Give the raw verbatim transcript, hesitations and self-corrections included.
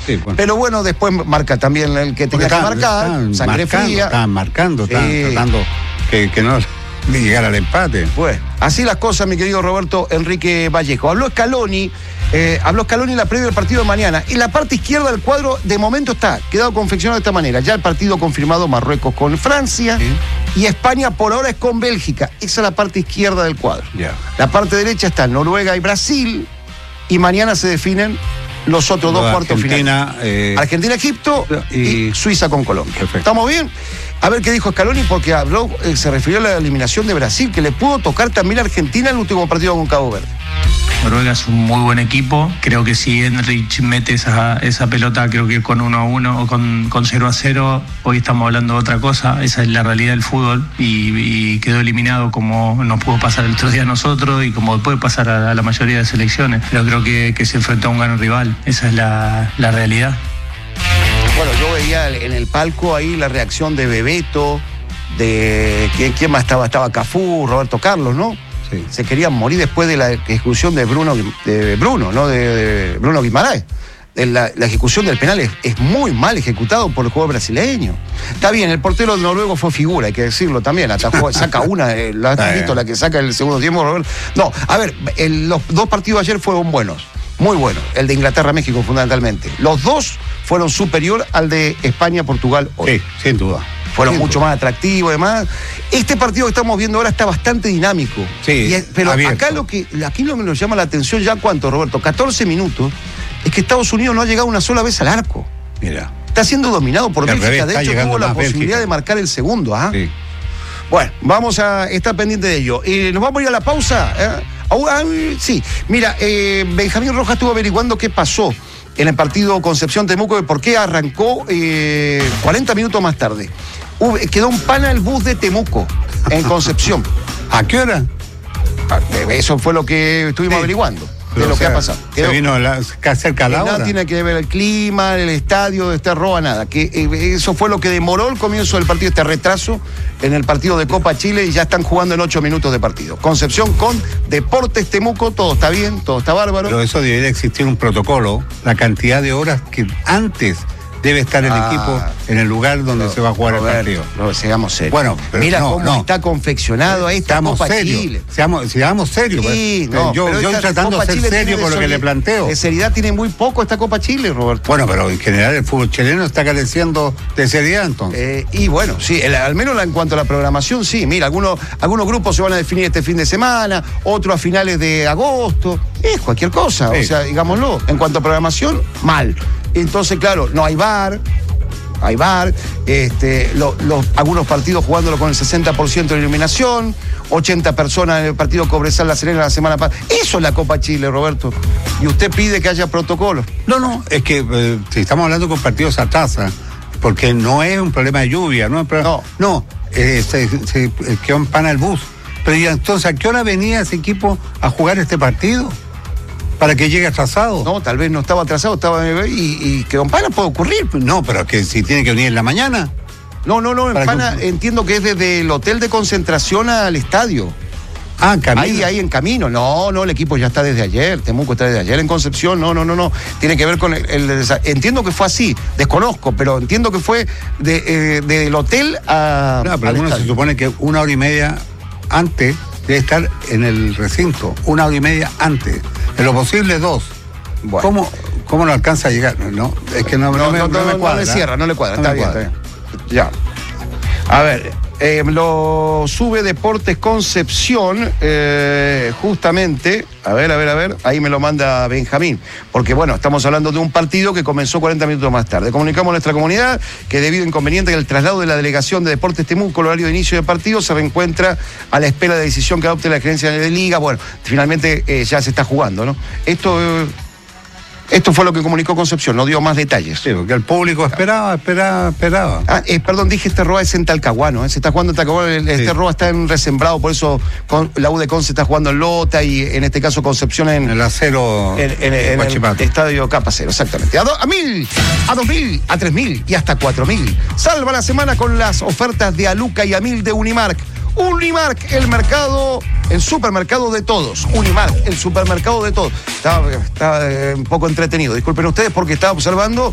Sí, bueno. Pero bueno, después marca también el que tenía Porque que marcar, estaban sangre marcando, fría. Estaban marcando, estaban Sí. tratando que, que no le llegara al empate. Bueno, así las cosas, mi querido Roberto Enrique Vallejo. Habló Scaloni, eh, habló Scaloni en la previa del partido de mañana. En la parte izquierda del cuadro, de momento está quedado confeccionado de esta manera. Ya el partido confirmado, Marruecos con Francia, sí. Y España por ahora es con Bélgica. Esa es la parte izquierda del cuadro. Yeah. La parte derecha está Noruega y Brasil. Y mañana se definen los otros dos cuartos finales. Eh, Argentina, Egipto y, y Suiza con Colombia. Perfecto. ¿Estamos bien? A ver qué dijo Scaloni, porque habló, eh, se refirió a la eliminación de Brasil, que le pudo tocar también a Argentina en el último partido con Cabo Verde. Noruega es un muy buen equipo. Creo que si Enrich mete esa, esa pelota, creo que con uno a uno o con, con cero a cero, hoy estamos hablando de otra cosa. Esa es la realidad del fútbol y, y quedó eliminado como nos pudo pasar el otro día a nosotros y como puede pasar a, a la mayoría de selecciones. Pero creo que, que se enfrentó a un gran rival. Esa es la, la realidad. Bueno, yo veía en el palco ahí la reacción de Bebeto, de ¿quién, quién más estaba? Estaba Cafú, Roberto Carlos, ¿no? Sí. Se querían morir después de la ejecución de Bruno, de Bruno, ¿no? De, de Bruno Guimaraes. De la, la ejecución del penal es, es muy mal ejecutado por el jugador brasileño. Está bien, el portero noruego fue figura, hay que decirlo también. Atajó, saca una, eh, la has visto, la que saca el segundo tiempo, Roberto. No, a ver, el, los dos partidos ayer fueron buenos. Muy bueno, el de Inglaterra-México fundamentalmente. Los dos fueron superior al de España-Portugal hoy. Sí, sin duda. Fueron sin mucho duda. más atractivos, además. Este partido que estamos viendo ahora está bastante dinámico. Sí, y es, pero abierto. acá lo que aquí lo que nos llama la atención, ya cuánto, Roberto, catorce minutos, es que Estados Unidos no ha llegado una sola vez al arco. Mira. Está siendo dominado por Al Bélgica. revés, De hecho, tuvo la posibilidad Bélgica. de marcar el segundo. ¿Ah? Sí. Bueno, vamos a estar pendientes de ello. Eh, ¿Nos vamos a ir a la pausa? ¿Eh? Ah, sí, mira, eh, Benjamín Rojas estuvo averiguando qué pasó en el partido Concepción-Temuco, de por qué arrancó eh, cuarenta minutos más tarde. Hubo, quedó un pana el bus de Temuco en Concepción. ¿A qué hora? Eso fue lo que estuvimos sí. averiguando. De Pero, lo o sea, que ha pasado. ¿Se vino la, cerca a la nada hora? Tiene que ver el clima, el estadio, este roba, nada. Que eh, eso fue lo que demoró el comienzo del partido, este retraso en el partido de Copa Chile, y ya están jugando en ocho minutos de partido. Concepción con Deportes Temuco, todo está bien, todo está bárbaro. Pero eso debería existir un protocolo, la cantidad de horas que antes debe estar el ah, equipo en el lugar donde no, se va a jugar Roberto, el partido. No, seamos serios. Bueno, pero mira no, cómo no. está confeccionado ahí esta seamos Copa serios, Chile. Seamos, seamos serios. Sí, pues. no, yo yo tratando de ser Chile serio con lo que le planteo. De seriedad tiene muy poco esta Copa Chile, Roberto. Bueno, pero en general el fútbol chileno está careciendo de seriedad, entonces. Eh, y bueno, sí, el, al menos en cuanto a la programación, sí. Mira, algunos, algunos grupos se van a definir este fin de semana, otros a finales de agosto. Es cualquier cosa, sí. O sea, digámoslo. En cuanto a programación, mal. Entonces, claro, no hay V A R. Hay V A R, este, lo, lo, algunos partidos jugándolo con el sesenta por ciento de iluminación, ochenta personas en el partido Cobresal La Serena la semana pasada. Eso es la Copa Chile, Roberto. Y usted pide que haya protocolos. No, no, es que eh, si estamos hablando con partidos a tasa, porque no es un problema de lluvia, no es problema, no, no eh, se, se quedó en pana el bus. Pero y entonces, ¿a qué hora venía ese equipo a jugar este partido? Para que llegue atrasado. No, tal vez no estaba atrasado, estaba y, y que Don Pana puede ocurrir. No, pero que si tiene que venir en la mañana. No, no, no, en Pana que... entiendo que es desde el hotel de concentración al estadio. Ah, en camino. Ahí, ahí en camino. No, no, el equipo ya está desde ayer. Temuco está desde ayer en Concepción. No, no, no, no. Tiene que ver con el. el entiendo que fue así. Desconozco, pero entiendo que fue de, eh, del hotel a. No, pero algunos se supone que una hora y media antes debe estar en el recinto. Una hora y media antes. En lo posible, dos. Bueno. ¿Cómo, ¿Cómo no alcanza a llegar? No, es que no, no, no, me, no, no, no me cuadra. No le cierra, no le cuadra. No está, bien, cuadra. está bien. Ya. A ver, eh, lo sube Deportes Concepción, eh, justamente. A ver, a ver, a ver. Ahí me lo manda Benjamín. Porque, bueno, estamos hablando de un partido que comenzó cuarenta minutos más tarde. Comunicamos a nuestra comunidad que debido a inconveniente que el traslado de la delegación de Deportes Temuco, el horario de inicio del partido, se reencuentra a la espera de la decisión que adopte la gerencia de liga. Bueno, finalmente eh, ya se está jugando, ¿no? Esto... Eh, Esto fue lo que comunicó Concepción, no dio más detalles. Sí, porque el público esperaba, esperaba, esperaba. Ah, eh, perdón, dije este Roa es en Talcahuano, ¿eh? Se está jugando en Talcahuano, este sí. Roa está en Resembrado, por eso con, la U de Conce está jugando en Lota y en este caso Concepción en... El acero... En, en, en el estadio Capa Cero, exactamente. A, do, a mil, a dos mil, a tres mil y hasta cuatro mil. Salva la semana con las ofertas de Aluca y a mil de Unimark. Unimark, el mercado, el supermercado de todos. Unimark, el supermercado de todos. Estaba, estaba eh, un poco entretenido. Disculpen ustedes porque estaba observando